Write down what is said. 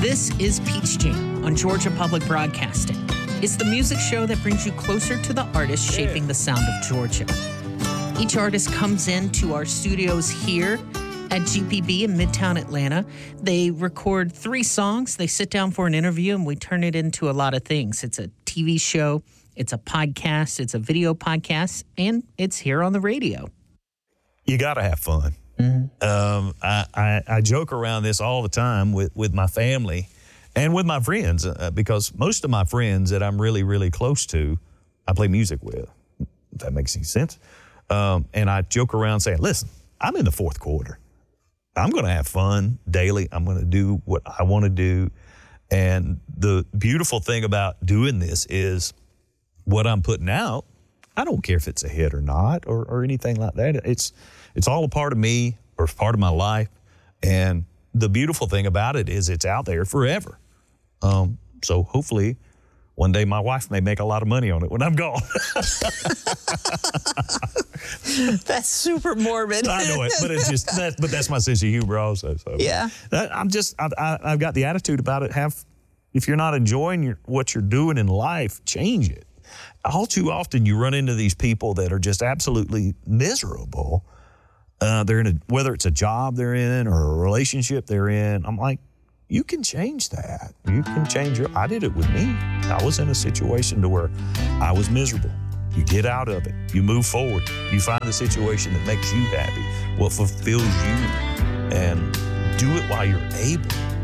This is Peach Jam on Georgia Public Broadcasting. It's the music show that brings you closer to the artists shaping the sound of Georgia. Each artist comes into our studios here at GPB in Midtown Atlanta. They record 3 songs, they sit down for an interview, and we turn it into a lot of things. It's a TV show, it's a podcast, it's a video podcast, and it's here on the radio. You got to have fun. I joke around this all the time with my family and with my friends because most of my friends that I'm really, really close to, I play music with, if that makes any sense. And I joke around saying, listen, I'm in the 4th quarter. I'm going to have fun daily. I'm going to do what I want to do. And the beautiful thing about doing this is what I'm putting out, I don't care if it's a hit or not or anything like that. It's all a part of me or part of my life. And the beautiful thing about it is it's out there forever. So hopefully one day my wife may make a lot of money on it when I'm gone. That's super morbid. I know it, but that's my sense of humor also. So yeah, I've got the attitude about it. If you're not enjoying what you're doing in life, change it. All too often you run into these people that are just absolutely miserable. They're in whether it's a job they're in or a relationship they're in. I'm like, you can change that. You can change I did it with me. I was in a situation to where I was miserable. You get out of it. You move forward. You find the situation that makes you happy, what fulfills you, and do it while you're able.